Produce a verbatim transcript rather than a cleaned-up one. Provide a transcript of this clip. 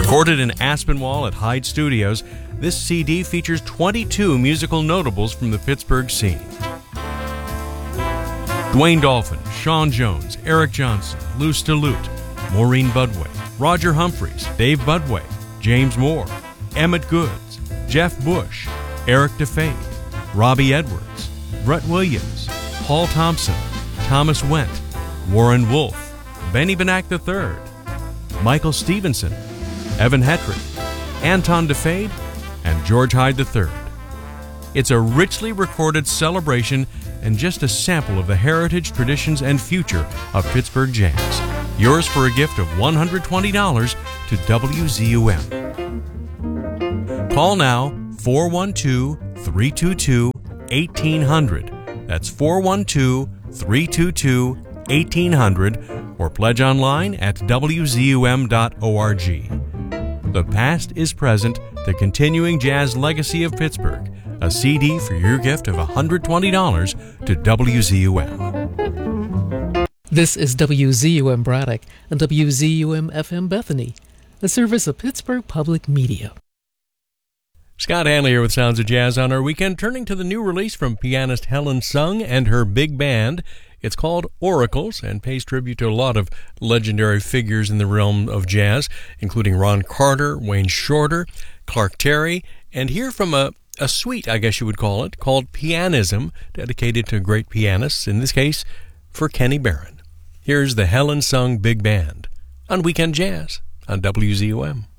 Recorded in Aspinwall at Hyde Studios, this C D features twenty-two musical notables from the Pittsburgh scene. Dwayne Dolphin, Sean Jones, Eric Johnson, Lou Stillute, Maureen Budway, Roger Humphreys, Dave Budway, James Moore, Emmett Goods, Jeff Bush, Eric DeFade, Robbie Edwards, Brett Williams, Paul Thompson, Thomas Wendt, Warren Wolf, Benny Benack the third, Michael Stevenson, Evan Hetrick, Anton DeFade, and George Hyde the third. It's a richly recorded celebration and just a sample of the heritage, traditions, and future of Pittsburgh jazz. Yours for a gift of one hundred twenty dollars to W Z U M. Call now, four one two, three two two, one eight hundred. That's four one two, three two two, one eight hundred, or pledge online at w z u m dot org. The past is present, the continuing jazz legacy of Pittsburgh. A C D for your gift of one hundred twenty dollars to W Z U M. This is W Z U M Braddock and W Z U M F M Bethany, a service of Pittsburgh Public Media. Scott Hanley here with Sounds of Jazz on our weekend, turning to the new release from pianist Helen Sung and her big band. It's called Oracles and pays tribute to a lot of legendary figures in the realm of jazz, including Ron Carter, Wayne Shorter, Clark Terry, and here from a, a suite, I guess you would call it, called Pianism, dedicated to great pianists, in this case, for Kenny Barron. Here's the Helen Sung Big Band on Weekend Jazz on W Z U M.